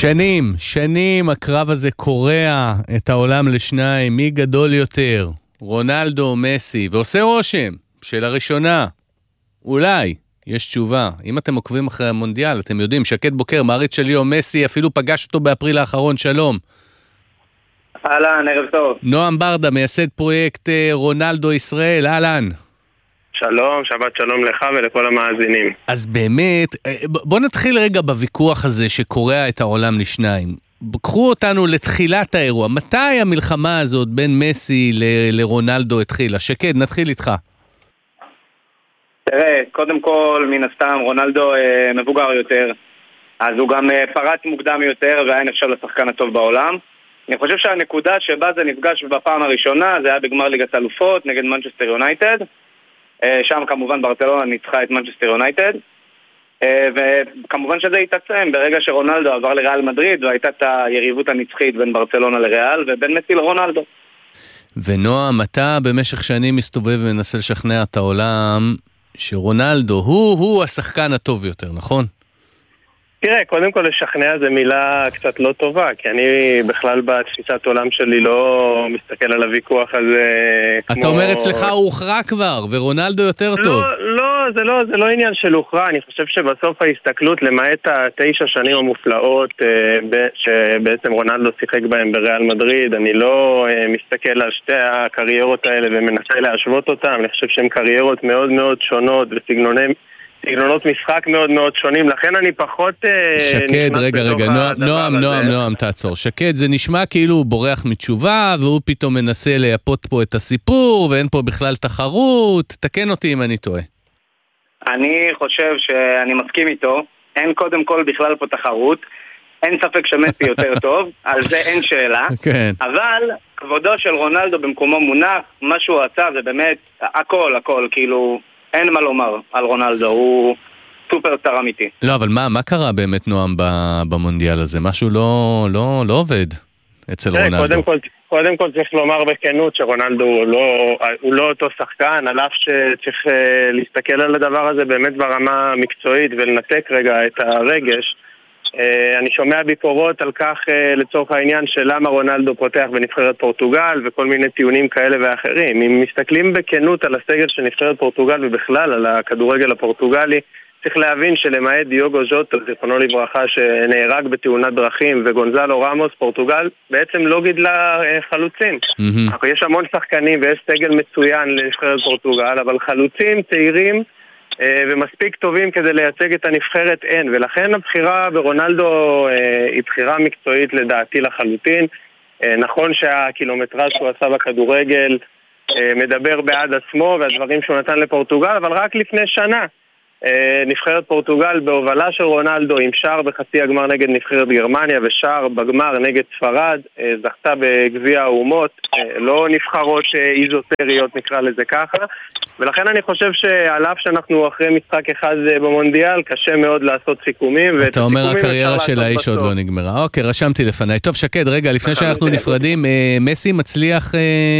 שנים הקרב הזה קורע את העולם לשניים, מי גדול יותר, רונלדו או מסי, ועושה רושם שלראשונה, אולי, יש תשובה. אם אתם עוקבים אחרי המונדיאל, אתם יודעים, שקד בוקר, מעריץ שלי או מסי, אפילו פגש אותו באפריל האחרון, שלום. אהלן, ערב טוב. נועם ברדה, מייסד פרויקט רונלדו ישראל, אהלן. שלום, שבת שלום לך ולכל המאזינים. אז באמת, בוא נתחיל רגע בוויכוח הזה שקורע את העולם לשניים. קחו אותנו לתחילת האירוע. מתי המלחמה הזאת בין מסי לרונלדו התחילה? שקד, נתחיל איתך. תראה, קודם כל, מן הסתם, רונלדו מבוגר יותר, אז הוא גם פרץ מוקדם יותר והיה נחשב לשחקן הטוב בעולם. אני חושב שהנקודה שבה זה נפגש בפעם הראשונה, זה היה בגמר ליגת אלופות נגד מנצ'סטר יונייטד. שם כמובן ברצלונה ניצחה את מנצ'סטר יונייטד, וכמובן שזה התעצם ברגע שרונלדו עבר לריאל מדריד, והייתה את היריבות הנצחית בין ברצלונה לריאל ובין מסי לרונלדו. ונועם, אתה במשך שנים מסתובב ומנסה לשכנע את העולם שרונלדו הוא השחקן הטוב יותר, נכון? תראה, קודם כל לשכנע זה מילה קצת לא טובה, כי אני בכלל בתפיסת עולם שלי לא מסתכל על הוויכוח הזה כמו... אתה אומר אצלך הוא הוכרע כבר, ורונלדו יותר טוב. לא, זה לא עניין של הוכרע, אני חושב שבסוף ההסתכלות למעט 9 שנים המופלאות שבעצם רונלדו שיחק בהם בריאל מדריד, אני לא מסתכל על שתי הקריירות האלה ומנסה להשוות אותם, אני חושב שהן קריירות מאוד מאוד שונות סגנונות משחק מאוד מאוד שונים, לכן אני פחות... שקד, רגע, נועם, תעצור. שקד, זה נשמע כאילו הוא בורח מתשובה, והוא פתאום מנסה לייפות פה את הסיפור, ואין פה בכלל תחרות. תקן אותי אם אני טועה. אני חושב שאני מסכים איתו. אין קודם כל בכלל פה תחרות. אין ספק שמסי יותר טוב, על זה אין שאלה. כן. אבל כבודו של רונלדו במקומו מונח, מה שהוא עשה זה באמת הכל, כאילו... אין מה לומר על רונלדו, הוא סופר סטאר אמיתי. לא, אבל מה קרה באמת, נועם, במונדיאל הזה? משהו לא עובד אצל רונלדו. קודם כל צריך לומר בכנות שרונלדו הוא לא אותו שחקן, על אף שצריך להסתכל על הדבר הזה באמת ברמה מקצועית ולנתק רגע את הרגש. אני שומע ביקורות על כך לצורך העניין של למה רונלדו פותח בנבחרת פורטוגל וכל מיני טיעונים כאלה ואחרים. אם מסתכלים בכנות על הסגל של נבחרת פורטוגל ובכלל על הכדורגל הפורטוגלי, צריך להבין שלמעט דיוגו ז'וטו, זיכרונו לברכה, שנהרג בתאונת דרכים, וגונזלו רמוס, פורטוגל בעצם לא גידלה חלוצים. יש המון שחקנים ויש סגל מצוין לנבחרת פורטוגל, אבל חלוצים צעירים ומספיק טובים כדי לייצג את הנבחרת אין, ולכן הבחירה ברונלדו היא בחירה מקצועית לדעתי לחלוטין. נכון שהקילומטרז שהוא עשה בכדורגל מדבר בעד עצמו והדברים שהוא נתן לפורטוגל, אבל רק לפני שנה נבחרת פורטוגל בהובלה של רונלדו עם שער בחצי הגמר נגד נבחרת גרמניה ושער בגמר נגד ספרד, זכתה בגביע האומות, לא נבחרות איזוטריות נקרא לזה ככה, ולכן אני חושב שעל אף שאנחנו אחרי משחק אחד במונדיאל קשה מאוד לעשות סיכומים. אתה אומר הקריירה של האיש עוד לא נגמרה. אוקיי, רשמתי לפניי. טוב, שקד, רגע, לפני שאנחנו נפרדים, מסי מצליח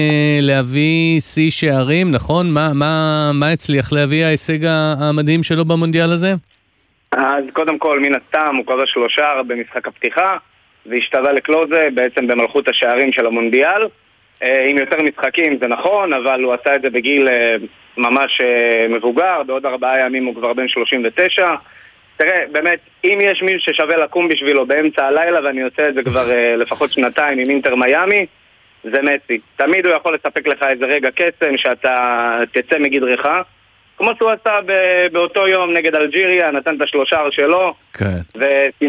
להביא שיא שערים, נכון? מה הצליח להביא ההישג המדהים שלו במונדיאל הזה? אז קודם כל, מן הסתם, הוא כבש 3 במשחק הפתיחה, והשתווה לקלוזה בעצם במלכות השערים של המונדיאל. עם יותר משחקים זה נכון, אבל הוא עשה את זה בגיל ממש מבוגר, בעוד 4 ימים הוא כבר בן 39. תראה, באמת, אם יש מישהו ששווה לקום בשבילו באמצע הלילה, ואני עושה את זה כבר לפחות 2 עם אינטר מיאמי, זה מסי. תמיד הוא יכול לספק לך איזה רגע קסם שאתה תצא מגדרך, כמו שהוא עשה באותו יום נגד אלג'יריה, נתן את 3 שלו, כן.